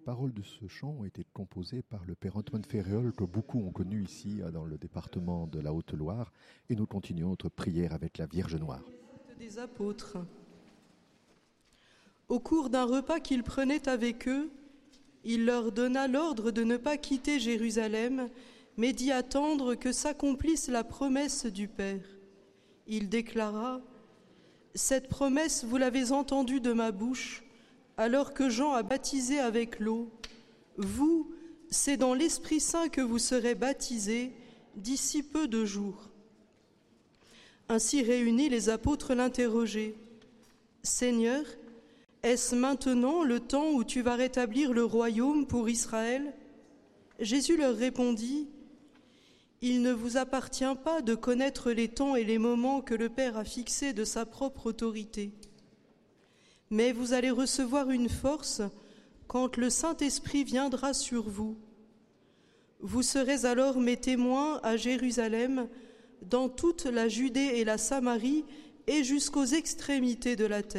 paroles de ce chant ont été composées par le père Antoine Ferréol, que beaucoup ont connu ici dans le département de la Haute-Loire. Et nous continuons notre prière avec la Vierge Noire. Des apôtres. Au cours d'un repas qu'ils prenaient avec eux, il leur donna l'ordre de ne pas quitter Jérusalem, mais d'y attendre que s'accomplisse la promesse du Père. Il déclara : « Cette promesse, vous l'avez entendue de ma bouche, alors que Jean a baptisé avec l'eau. Vous, c'est dans l'Esprit Saint que vous serez baptisés d'ici peu de jours. » Ainsi réunis, les apôtres l'interrogeaient : « Seigneur, est-ce maintenant le temps où tu vas rétablir le royaume pour Israël ?» Jésus leur répondit : « Il ne vous appartient pas de connaître les temps et les moments que le Père a fixés de sa propre autorité. Mais vous allez recevoir une force quand le Saint-Esprit viendra sur vous. Vous serez alors mes témoins à Jérusalem, dans toute la Judée et la Samarie et jusqu'aux extrémités de la terre. »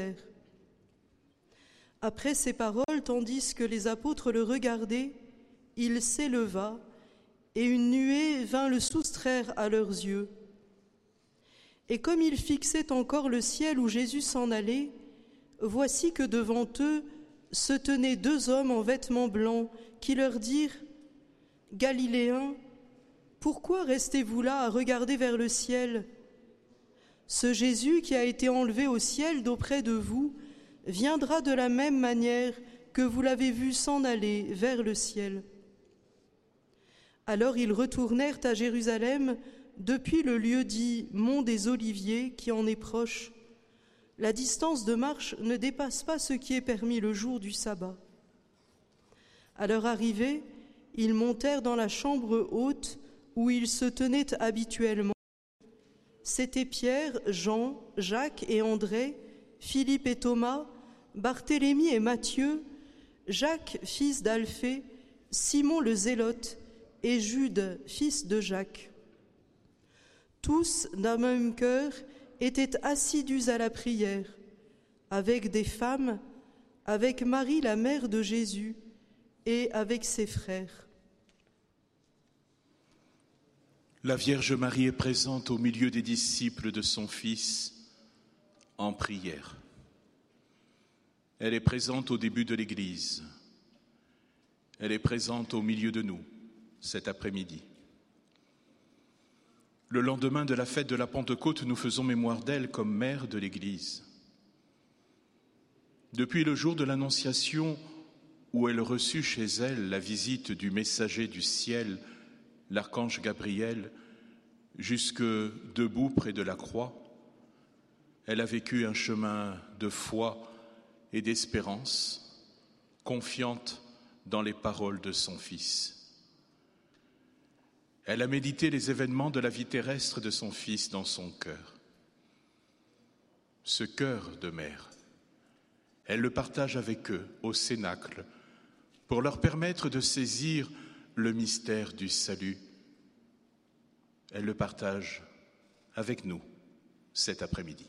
Après ces paroles, tandis que les apôtres le regardaient, il s'éleva et une nuée vint le soustraire à leurs yeux. Et comme ils fixaient encore le ciel où Jésus s'en allait, voici que devant eux se tenaient deux hommes en vêtements blancs qui leur dirent : « Galiléens, pourquoi restez-vous là à regarder vers le ciel ? Ce Jésus qui a été enlevé au ciel d'auprès de vous viendra de la même manière que vous l'avez vu s'en aller vers le ciel. » Alors ils retournèrent à Jérusalem depuis le lieu dit Mont des Oliviers, qui en est proche. La distance de marche ne dépasse pas ce qui est permis le jour du sabbat. À leur arrivée, ils montèrent dans la chambre haute où ils se tenaient habituellement. C'étaient Pierre, Jean, Jacques et André, Philippe et Thomas, Barthélemy et Matthieu, Jacques, fils d'Alphée, Simon le Zélote et Jude, fils de Jacques. Tous, d'un même cœur, étaient assidus à la prière, avec des femmes, avec Marie, la mère de Jésus, et avec ses frères. La Vierge Marie est présente au milieu des disciples de son Fils en prière. Elle est présente au début de l'Église. Elle est présente au milieu de nous cet après-midi. Le lendemain de la fête de la Pentecôte, nous faisons mémoire d'elle comme mère de l'Église. Depuis le jour de l'Annonciation, où elle reçut chez elle la visite du messager du ciel, l'archange Gabriel, jusque debout près de la croix, elle a vécu un chemin de foi et d'espérance, confiante dans les paroles de son Fils. Elle a médité les événements de la vie terrestre de son Fils dans son cœur. Ce cœur de mère, elle le partage avec eux au Cénacle pour leur permettre de saisir le mystère du salut. Elle le partage avec nous cet après-midi.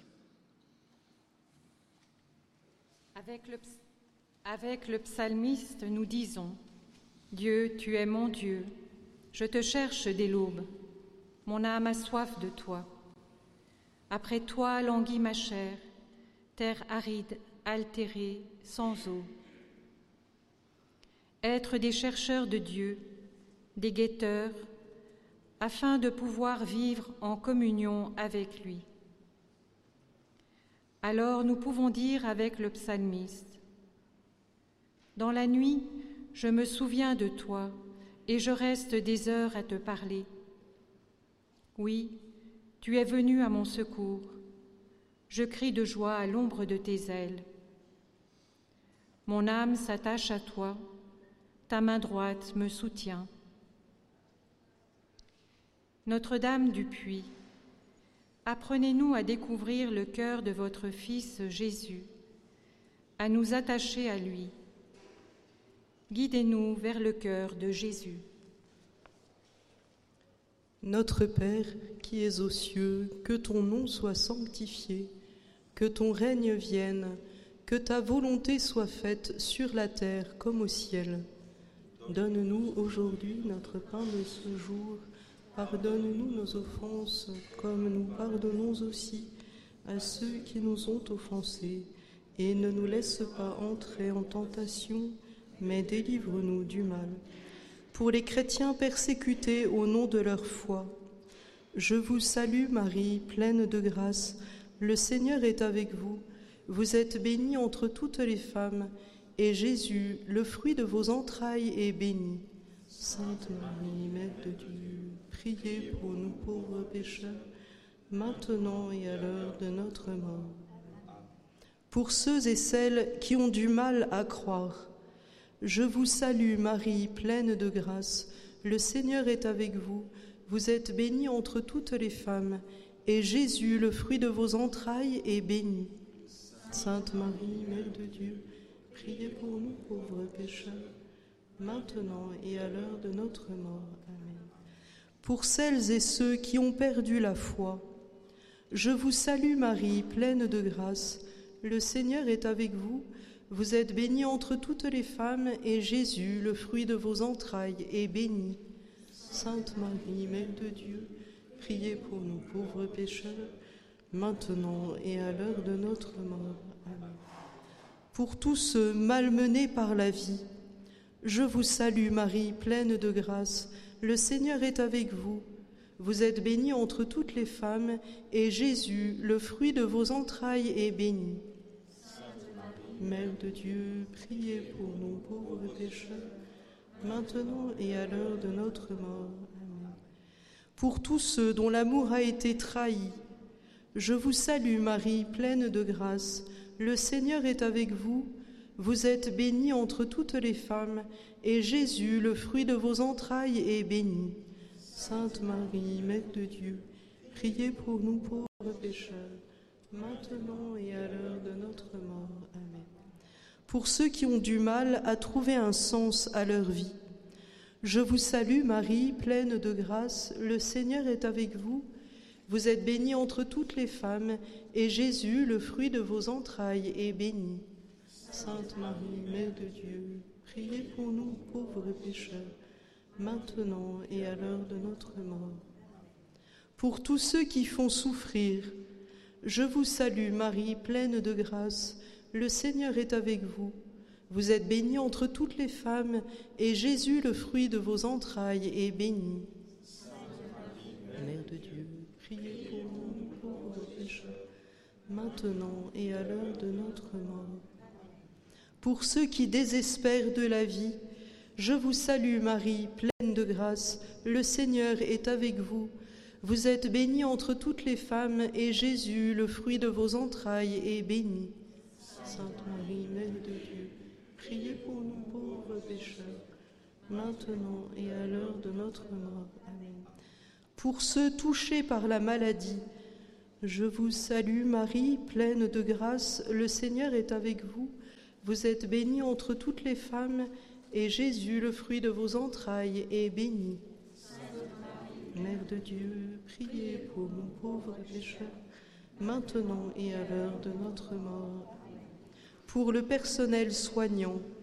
Avec le psalmiste, nous disons : Dieu, tu es mon Dieu, je te cherche dès l'aube, mon âme a soif de toi. Après toi languit ma chair, terre aride, altérée, sans eau. Être des chercheurs de Dieu, des guetteurs, afin de pouvoir vivre en communion avec lui. Alors nous pouvons dire avec le psalmiste : Dans la nuit, je me souviens de toi et je reste des heures à te parler. Oui, tu es venu à mon secours. Je crie de joie à l'ombre de tes ailes. Mon âme s'attache à toi, ta main droite me soutient. Notre-Dame du Puy, apprenez-nous à découvrir le cœur de votre Fils Jésus, à nous attacher à lui. Guidez-nous vers le cœur de Jésus. Notre Père, qui es aux cieux, que ton nom soit sanctifié, que ton règne vienne, Que ta volonté soit faite sur la terre comme au ciel. Donne-nous aujourd'hui notre pain de ce jour. Pardonne-nous nos offenses, comme nous pardonnons aussi à ceux qui nous ont offensés. Et ne nous laisse pas entrer en tentation, mais délivre-nous du mal. Pour les chrétiens persécutés au nom de leur foi, je vous salue Marie, pleine de grâce. Le Seigneur est avec vous. Vous êtes bénie entre toutes les femmes, et Jésus, le fruit de vos entrailles, est béni. Sainte Marie, Mère de Dieu, priez pour nous pauvres pécheurs, maintenant et à l'heure de notre mort. Pour ceux et celles qui ont du mal à croire, je vous salue Marie, pleine de grâce. Le Seigneur est avec vous. Vous êtes bénie entre toutes les femmes, et Jésus, le fruit de vos entrailles, est béni. Sainte Marie, Mère de Dieu, priez pour nous pauvres pécheurs, maintenant et à l'heure de notre mort. Amen. Pour celles et ceux qui ont perdu la foi, je vous salue Marie, pleine de grâce. Le Seigneur est avec vous. Vous êtes bénie entre toutes les femmes, et Jésus, le fruit de vos entrailles, est béni. Sainte Marie, Mère de Dieu, priez pour nous pauvres pécheurs, maintenant et à l'heure de notre mort. Amen. Pour tous ceux malmenés par la vie, je vous salue Marie, pleine de grâce. Le Seigneur est avec vous. Vous êtes bénie entre toutes les femmes, et Jésus, le fruit de vos entrailles, est béni. Mère de Dieu, priez pour nous pauvres pécheurs, maintenant et à l'heure de notre mort. Amen. Pour tous ceux dont l'amour a été trahi, je vous salue Marie, pleine de grâce. Le Seigneur est avec vous. Vous êtes bénie entre toutes les femmes, et Jésus, le fruit de vos entrailles, est béni. Sainte Marie, Mère de Dieu, priez pour nous pauvres pécheurs, maintenant et à l'heure de notre mort. Amen. Pour ceux qui ont du mal à trouver un sens à leur vie, je vous salue Marie, pleine de grâce. Le Seigneur est avec vous. Vous êtes bénie entre toutes les femmes, et Jésus, le fruit de vos entrailles, est béni. Sainte Marie, Mère de Dieu, priez pour nous pauvres pécheurs, maintenant et à l'heure de notre mort. Pour tous ceux qui font souffrir, je vous salue Marie, pleine de grâce. Le Seigneur est avec vous. Vous êtes bénie entre toutes les femmes, et Jésus, le fruit de vos entrailles, est béni. Mère de Dieu, priez pour nous pauvres pécheurs, maintenant et à l'heure de notre mort. Pour ceux qui désespèrent de la vie, je vous salue Marie, pleine de grâce. Le Seigneur est avec vous. Vous êtes bénie entre toutes les femmes, et Jésus, le fruit de vos entrailles, est béni. Sainte Marie, Mère de Dieu, priez pour nous pauvres pécheurs, maintenant et à l'heure de notre mort. Amen. Pour ceux touchés par la maladie, je vous salue Marie, pleine de grâce. Le Seigneur est avec vous. Vous êtes bénie entre toutes les femmes, et Jésus, le fruit de vos entrailles, est béni. Mère de Dieu, priez pour nous pauvres pécheurs, maintenant et à l'heure de notre mort. Pour le personnel soignant,